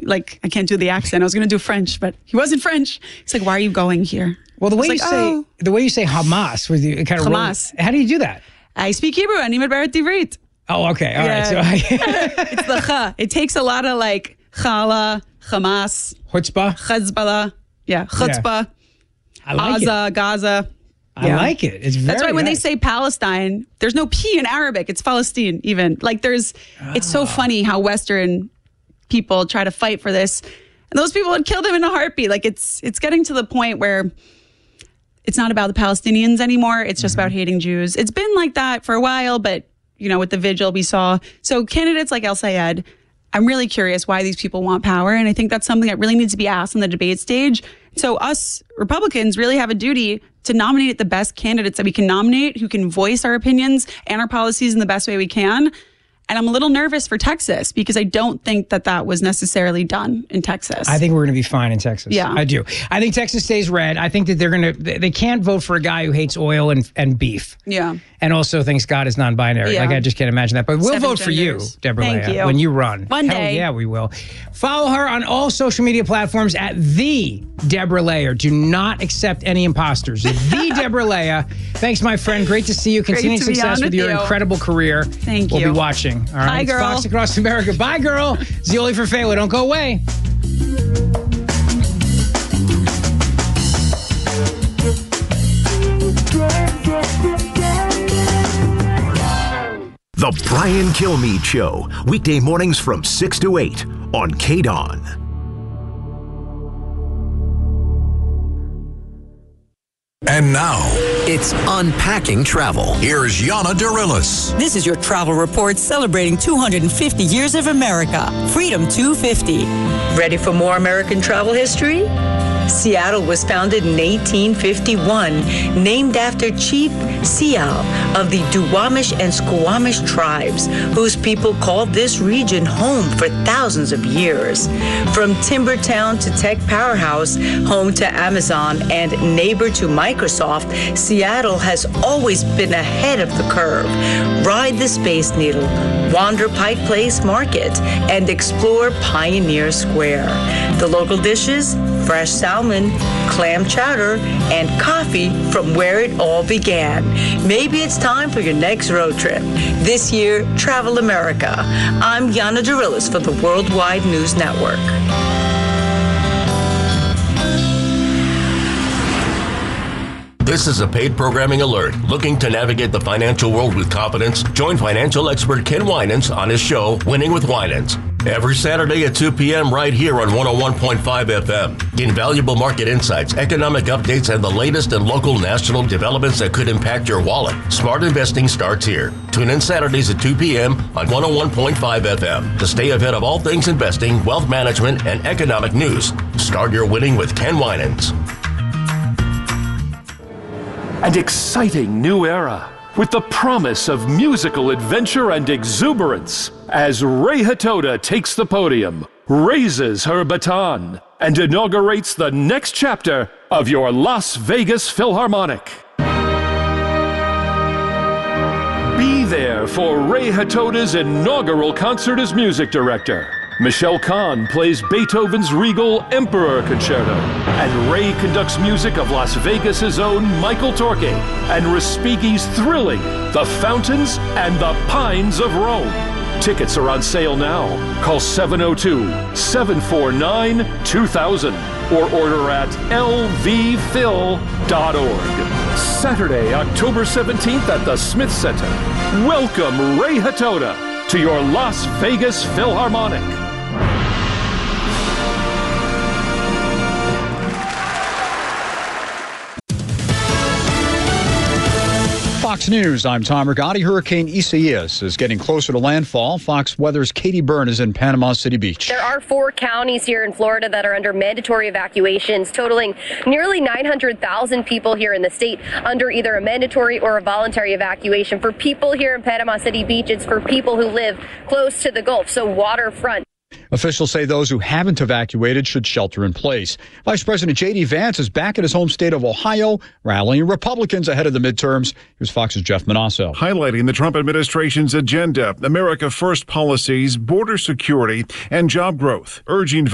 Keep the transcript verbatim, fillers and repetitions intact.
like, I can't do the accent. I was going to do French, but he wasn't French. He's like, why are you going here? Well, the way you like, say oh. the way you say Hamas with you, it kind of Hamas. Rolls, how do you do that? I speak Hebrew. Ani medberet ivrit. Oh, okay. All Yeah. right. So I, It's the cha. It takes a lot of like chala, Hamas, chutzpah. Hezbollah, yeah, chutzpah, I like Gaza, it. Gaza. I Yeah. like it. It's very That's why when nice. they say Palestine, there's no P in Arabic. It's Palestine even. Like there's, it's so funny how Western people try to fight for this. And those people would kill them in a heartbeat. Like it's, it's getting to the point where it's not about the Palestinians anymore. It's just about hating Jews. It's been like that for a while, but you know, with the vigil we saw. So candidates like El Sayed, I'm really curious why these people want power. And I think that's something that really needs to be asked on the debate stage. So us Republicans really have a duty to nominate the best candidates that we can nominate, who can voice our opinions and our policies in the best way we can. And I'm a little nervous for Texas because I don't think that that was necessarily done in Texas. I think we're going to be fine in Texas. Yeah. I do. I think Texas stays red. I think that they're going to, they can't vote for a guy who hates oil and, and beef. Yeah. And also thinks God is non-binary. Yeah. Like, I just can't imagine that. But we'll Seven vote for you, genders. Deborah Thank Leah, you. when you run. One Hell day. yeah, we will. Follow her on all social media platforms at the Deborah Leah. Do not accept any imposters. The Deborah Leah. Thanks, my friend. Great to see you. Continuing to be success on with with your you. incredible career. Thank we'll you. We'll be watching. All right. Bye, It's girl. Fox Across America. Bye, girl. Zioli for Fela. Don't go away. The Brian Kilmeade Show, weekday mornings from six to eight on K D O N. And now, It's Unpacking Travel. here's Yana Darilis. This is your travel report celebrating two hundred fifty years of America. Freedom two hundred fifty. Ready for more American travel history? Seattle was founded in eighteen fifty-one, named after Chief Sial of the Duwamish and Squamish tribes, whose people called this region home for thousands of years. From timber town to tech powerhouse, home to Amazon and neighbor to Microsoft, Seattle has always been ahead of the curve. Ride the Space Needle, wander Pike Place Market, and explore Pioneer Square. The local dishes? Fresh salmon, clam chowder, and coffee from where it all began. Maybe it's time for your next road trip. This year, Travel America. I'm Yana Darilis for the Worldwide News Network. This is a paid programming alert. Looking to navigate the financial world with confidence? Join financial expert Ken Winans on his show, Winning with Winans. Every Saturday at two p.m. right here on one oh one point five F M. Gain valuable market insights, economic updates, and the latest in local national developments that could impact your wallet. Smart investing starts here. Tune in Saturdays at two p.m. on one oh one point five F M to stay ahead of all things investing, wealth management, and economic news. Start your winning with Ken Winans. An exciting new era with the promise of musical adventure and exuberance as Ray Hatoda takes the podium, raises her baton, and inaugurates the next chapter of your Las Vegas Philharmonic. Be there for Ray Hatoda's inaugural concert as music director. Michelle Kahn plays Beethoven's Regal Emperor Concerto, and Ray conducts music of Las Vegas's own Michael Torque, and Respighi's thrilling The Fountains and the Pines of Rome. Tickets are on sale now. Call seven oh two, seven four nine, two thousand or order at L V phil dot org. Saturday, October seventeenth at the Smith Center. Welcome Ray Hatoda to your Las Vegas Philharmonic. Fox News, I'm Tom Rigotti. Hurricane Isaias is getting closer to landfall. Fox Weather's Katie Byrne is in Panama City Beach. There are four counties here in Florida that are under mandatory evacuations, totaling nearly nine hundred thousand people here in the state under either a mandatory or a voluntary evacuation. For people here in Panama City Beach, it's for people who live close to the Gulf, so waterfront. Officials say those who haven't evacuated should shelter in place. Vice President J D. Vance is back in his home state of Ohio, rallying Republicans ahead of the midterms. Here's Fox's Jeff Manasso. Highlighting the Trump administration's agenda, America First policies, border security, and job growth, urging